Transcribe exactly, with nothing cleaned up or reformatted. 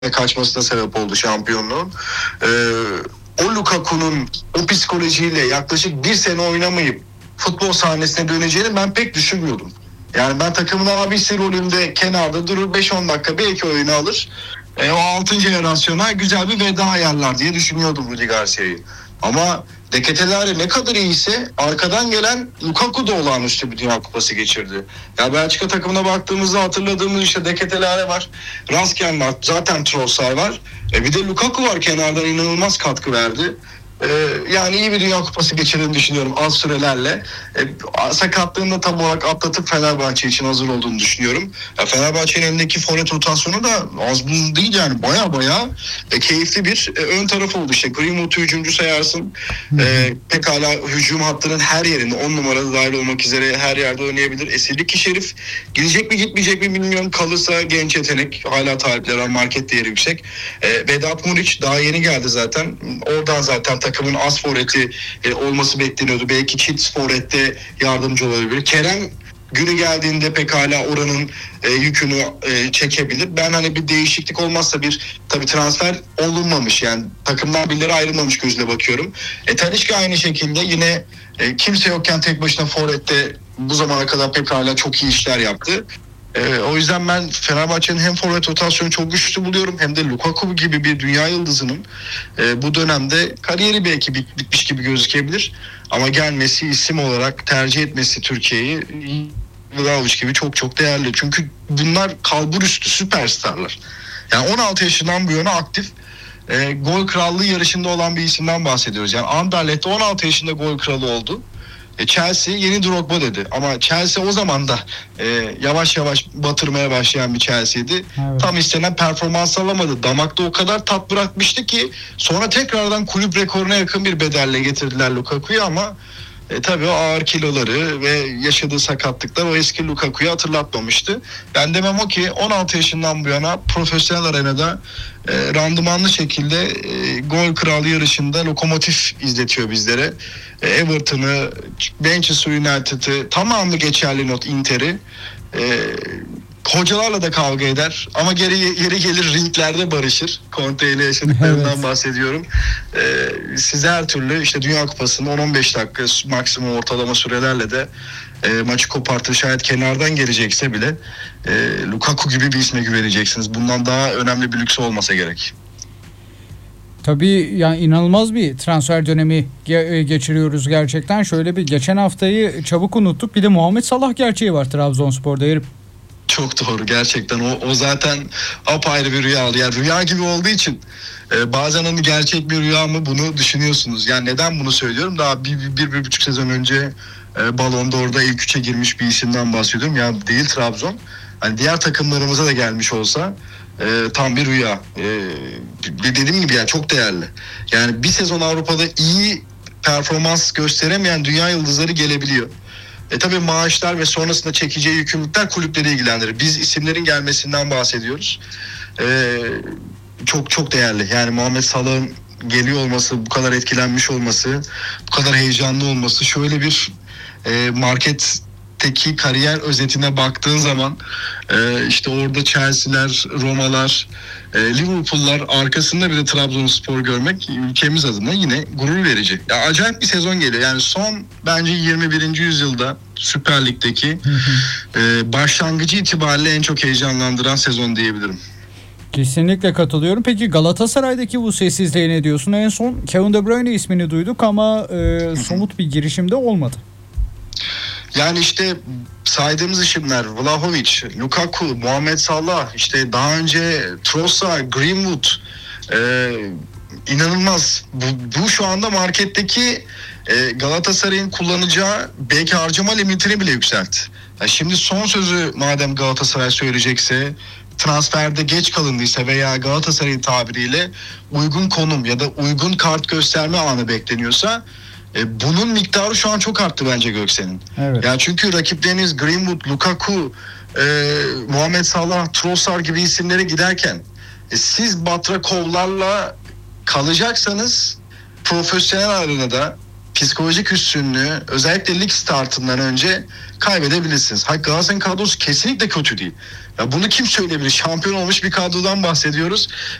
kaçmasına sebep oldu şampiyonluğun. Ee, o Lukaku'nun o psikolojiyle yaklaşık bir sene oynamayıp futbol sahnesine döneceğini ben pek düşünmüyordum. Yani ben takımın abisi rolünde kenarda durur, beş on dakika belki oyunu alır. E, o altıncı jenerasyona güzel bir veda ayarlar diye düşünüyordum Rudi Garcia'yı. Ama De Ketelaere ne kadar iyiyse arkadan gelen Lukaku da olağanüstü bir Dünya Kupası geçirdi. Ya Belçika takımına baktığımızda hatırladığımız işte De Ketelaere var, Rasken var, zaten Trossard var. E bir de Lukaku var, kenardan inanılmaz katkı verdi. Ee, yani iyi bir Dünya Kupası geçirdiğini düşünüyorum az sürelerle. Ee, sakatlığını da tam olarak atlatıp Fenerbahçe için hazır olduğunu düşünüyorum. Ya Fenerbahçe'nin elindeki forvet rotasyonu da az buz değil yani, baya baya e, keyifli bir e, ön taraf oldu. İşte Greenwood'u hücumcu sayarsın. E, pekala hücum hattının her yerinde on numarada dahil olmak üzere her yerde oynayabilir. Eserlik Şerif gidecek mi gitmeyecek mi bilmiyorum. Kalırsa genç yetenek. Hala talipler var. Market değeri yüksek. E, Vedat Muriç daha yeni geldi zaten. Oradan zaten takımın az forveti e, olması bekleniyordu. Belki çift forvette yardımcı olabilir. Kerem günü geldiğinde pekala oranın e, yükünü e, çekebilir. Ben hani bir değişiklik olmazsa bir tabii transfer olunmamış, yani takımdan birileri ayrılmamış gözle bakıyorum. E, Talisca aynı şekilde yine e, kimse yokken tek başına forvette bu zamana kadar pekala çok iyi işler yaptı. Ee, o yüzden ben Fenerbahçe'nin hem forvet rotasyonu çok güçlü buluyorum, hem de Lukaku gibi bir dünya yıldızının e, bu dönemde kariyeri belki bit, bitmiş gibi gözükebilir. Ama gelmesi, isim olarak tercih etmesi Türkiye'yi, Vlahovic gibi çok çok değerli. Çünkü bunlar kalbur üstü süperstarlar. Yani on altı yaşından bu yana aktif e, gol krallığı yarışında olan bir isimden bahsediyoruz. Yani Anderlecht'te on altı yaşında gol kralı oldu. Chelsea yeni Drogba dedi, ama Chelsea o zaman da e, yavaş yavaş batırmaya başlayan bir Chelsea'ydi. Evet. Tam istenen performans alamadı. Damakta o kadar tat bırakmıştı ki sonra tekrardan kulüp rekoruna yakın bir bedelle getirdiler Lukaku'yu, ama e, tabii o ağır kiloları ve yaşadığı sakatlıklar o eski Lukaku'yu hatırlatmamıştı. Ben demem o ki on altı yaşından bu yana profesyonel arenada e, randımanlı şekilde e, gol kralı yarışında lokomotif izletiyor bizlere. E, Everton'ı, Manchester United'ı, tamamı geçerli not, Inter'i. E, hocalarla da kavga eder ama geri yeri gelir ringlerde barışır. Conte ile yaşadıklarından evet. bahsediyorum. Ee, size her türlü işte Dünya Kupası'nın on on beş dakika maksimum ortalama sürelerle de e, maçı kopartır. Şayet kenardan gelecekse bile e, Lukaku gibi bir isme güveneceksiniz. Bundan daha önemli bir lüks olmasa gerek. Tabii yani inanılmaz bir transfer dönemi ge- geçiriyoruz gerçekten. Şöyle bir geçen haftayı çabuk unuttuk. Bir de Muhammed Salah gerçeği var Trabzonspor'da. Herif. Çok doğru, gerçekten o, o zaten apayrı bir rüya. Yani rüya gibi olduğu için e, bazen hani gerçek bir rüya mı bunu düşünüyorsunuz. Yani neden bunu söylüyorum? Daha bir, bir, bir, bir buçuk sezon önce e, Ballon d'Or'da ilk üçe girmiş bir isimden bahsediyorum. Yani değil Trabzon. Hani diğer takımlarımıza da gelmiş olsa e, tam bir rüya. E, dediğim gibi yani çok değerli. Yani bir sezon Avrupa'da iyi performans gösteremeyen dünya yıldızları gelebiliyor. E tabii maaşlar ve sonrasında çekeceği yükümlülükler kulüpleri ilgilendirir. Biz isimlerin gelmesinden bahsediyoruz. E, çok çok değerli. Yani Muhammed Salah'ın geliyor olması, bu kadar etkilenmiş olması, bu kadar heyecanlı olması, şöyle bir e, marketteki kariyer özetine baktığın zaman e, işte orada Chelsea'ler, Roma'lar, e, Liverpool'lar arkasında bir de Trabzonspor görmek ülkemiz adına yine gurur verici. Ya acayip bir sezon geliyor. Yani son bence yirmi birinci yüzyılda Süper Lig'deki e, başlangıcı itibariyle en çok heyecanlandıran sezon diyebilirim. Kesinlikle katılıyorum. Peki Galatasaray'daki bu sessizliğe ne diyorsun? En son Kevin De Bruyne ismini duyduk ama e, somut bir girişimde olmadı. Yani işte saydığımız isimler Vlahovic, Lukaku, Muhammed Salah, işte daha önce Trossard, Greenwood, e, inanılmaz. Bu, bu şu anda marketteki e, Galatasaray'ın kullanacağı belki harcama limitini bile yükseltti. Yani şimdi son sözü madem Galatasaray söyleyecekse, transferde geç kalındıysa veya Galatasaray'ın tabiriyle uygun konum ya da uygun kart gösterme anı bekleniyorsa, E, bunun miktarı şu an çok arttı bence Göksen'in. Evet. Yani çünkü rakipleriniz Greenwood, Lukaku, e, Muhammed Salah, Trossard gibi isimlere giderken e, siz Batrakovlarla kalacaksanız profesyonel arenada psikolojik üstünlüğü özellikle lig startından önce kaybedebilirsiniz. Hayır, Galatasaray'ın kadrosu kesinlikle kötü değil. Ya bunu kim söyleyebilir? Şampiyon olmuş bir kadrodan bahsediyoruz.